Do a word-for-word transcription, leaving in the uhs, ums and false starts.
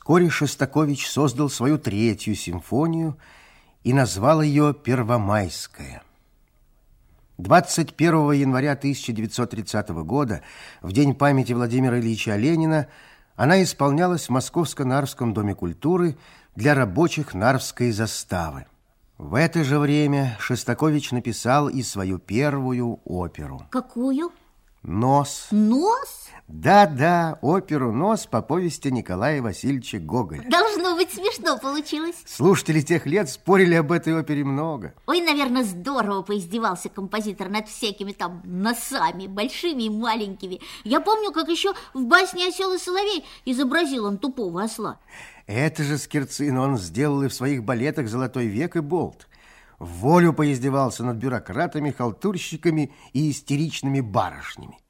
Вскоре Шостакович создал свою третью симфонию и назвал ее «Первомайская». двадцать первого января тысяча девятьсот тридцатого года, в день памяти Владимира Ильича Ленина, она исполнялась в Московско-Нарвском доме культуры для рабочих Нарвской заставы. В это же время Шостакович написал и свою первую оперу. Какую? «Нос». «Нос»? Да-да, оперу «Нос» по повести Николая Васильевича Гоголя. Должно быть, смешно получилось. Слушатели тех лет спорили об этой опере много. Ой, наверное, здорово поиздевался композитор над всякими там носами, большими и маленькими. Я помню, как еще в басне «Осел и соловей» изобразил он тупого осла. Это же Скирцин он сделал и в своих балетах «Золотой век» и «Болт». В волю поиздевался над бюрократами, халтурщиками и истеричными барышнями.